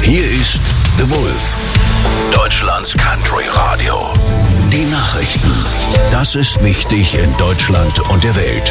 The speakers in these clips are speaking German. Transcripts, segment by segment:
Hier ist The Wolf, Deutschlands Country Radio. Die Nachrichten. Das ist wichtig in Deutschland und der Welt.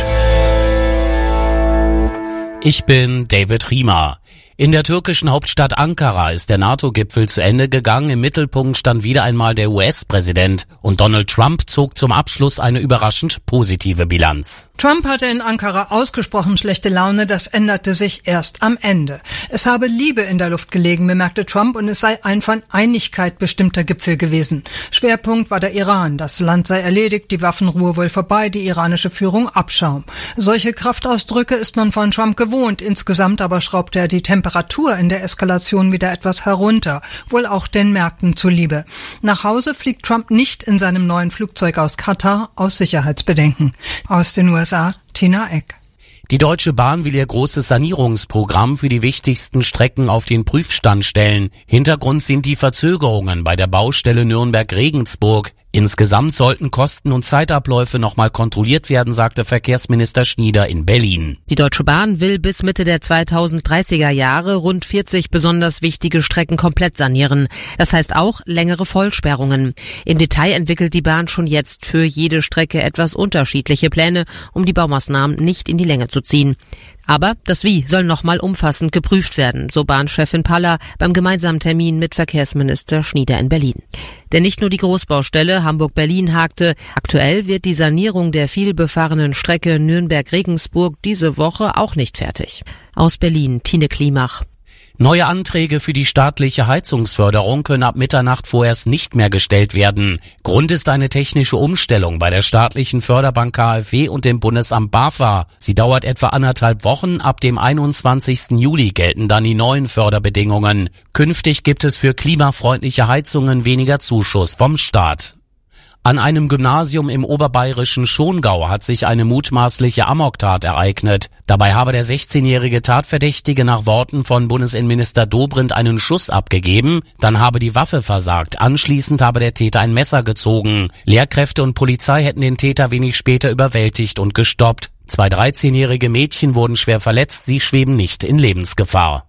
Ich bin David Riemer. In der türkischen Hauptstadt Ankara ist der NATO-Gipfel zu Ende gegangen. Im Mittelpunkt stand wieder einmal der US-Präsident und Donald Trump zog zum Abschluss eine überraschend positive Bilanz. Trump hatte in Ankara ausgesprochen schlechte Laune, das änderte sich erst am Ende. Es habe Liebe in der Luft gelegen, bemerkte Trump, und es sei ein von Einigkeit bestimmter Gipfel gewesen. Schwerpunkt war der Iran. Das Land sei erledigt, die Waffenruhe wohl vorbei, die iranische Führung Abschaum. Solche Kraftausdrücke ist man von Trump gewohnt. Insgesamt aber schraubte er die Temperatur in der Eskalation wieder etwas herunter, wohl auch den Märkten zuliebe. Nach Hause fliegt Trump nicht in seinem neuen Flugzeug aus Katar aus Sicherheitsbedenken. Aus den USA, Tina Eck. Die Deutsche Bahn will ihr großes Sanierungsprogramm für die wichtigsten Strecken auf den Prüfstand stellen. Hintergrund sind die Verzögerungen bei der Baustelle Nürnberg-Regensburg. Insgesamt sollten Kosten und Zeitabläufe nochmal kontrolliert werden, sagte Verkehrsminister Schnieder in Berlin. Die Deutsche Bahn will bis Mitte der 2030er Jahre rund 40 besonders wichtige Strecken komplett sanieren. Das heißt auch längere Vollsperrungen. Im Detail entwickelt die Bahn schon jetzt für jede Strecke etwas unterschiedliche Pläne, um die Baumaßnahmen nicht in die Länge zu ziehen. Aber das Wie soll nochmal umfassend geprüft werden, so Bahnchefin Paller beim gemeinsamen Termin mit Verkehrsminister Schnieder in Berlin. Denn nicht nur die Großbaustelle Hamburg-Berlin hakte. Aktuell wird die Sanierung der vielbefahrenen Strecke Nürnberg-Regensburg diese Woche auch nicht fertig. Aus Berlin, Tine Klimach. Neue Anträge für die staatliche Heizungsförderung können ab Mitternacht vorerst nicht mehr gestellt werden. Grund ist eine technische Umstellung bei der staatlichen Förderbank KfW und dem Bundesamt BAFA. Sie dauert etwa 1,5 Wochen. Ab dem 21. Juli gelten dann die neuen Förderbedingungen. Künftig gibt es für klimafreundliche Heizungen weniger Zuschuss vom Staat. An einem Gymnasium im oberbayerischen Schongau hat sich eine mutmaßliche Amoktat ereignet. Dabei habe der 16-jährige Tatverdächtige nach Worten von Bundesinnenminister Dobrindt einen Schuss abgegeben, dann habe die Waffe versagt. Anschließend habe der Täter ein Messer gezogen. Lehrkräfte und Polizei hätten den Täter wenig später überwältigt und gestoppt. 2 13-jährige Mädchen wurden schwer verletzt, sie schweben nicht in Lebensgefahr.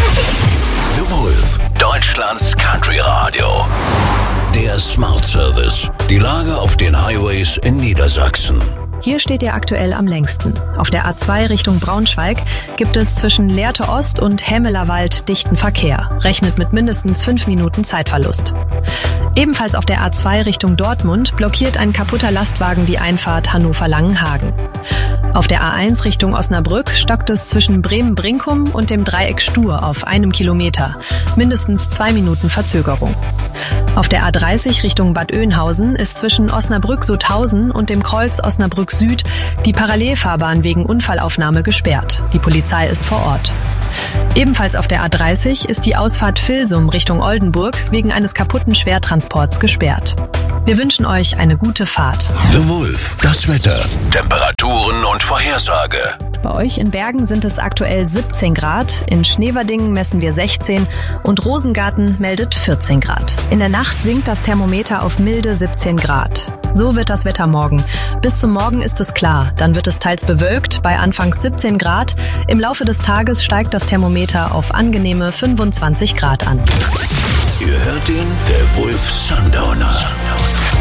The Wolf, Deutschlands Country Radio. Der Smart Service. Die Lage auf den Highways in Niedersachsen. Hier steht ihr aktuell am längsten. Auf der A2 Richtung Braunschweig gibt es zwischen Lehrte Ost und Hämelerwald dichten Verkehr. Rechnet mit mindestens 5 Minuten Zeitverlust. Ebenfalls auf der A2 Richtung Dortmund blockiert ein kaputter Lastwagen die Einfahrt Hannover-Langenhagen. Auf der A1 Richtung Osnabrück stockt es zwischen Bremen-Brinkum und dem Dreieck Stur auf 1 Kilometer. Mindestens 2 Minuten Verzögerung. Auf der A30 Richtung Bad Oeynhausen ist zwischen Osnabrück-Sutthausen und dem Kreuz Osnabrück Süd die Parallelfahrbahn wegen Unfallaufnahme gesperrt. Die Polizei ist vor Ort. Ebenfalls auf der A30 ist die Ausfahrt Vilsum Richtung Oldenburg wegen eines kaputten Schwertransports gesperrt. Wir wünschen euch eine gute Fahrt. The Wolf, das Wetter, Temperaturen und Vorhersage. Bei euch in Bergen sind es aktuell 17 Grad, in Schneverdingen messen wir 16 und Rosengarten meldet 14 Grad. In der Nacht sinkt das Thermometer auf milde 17 Grad. So wird das Wetter morgen. Bis zum Morgen ist es klar, dann wird es teils bewölkt, bei anfangs 17 Grad. Im Laufe des Tages steigt das Thermometer auf angenehme 25 Grad an. Ihr hört ihn, der Wolf Sundowner.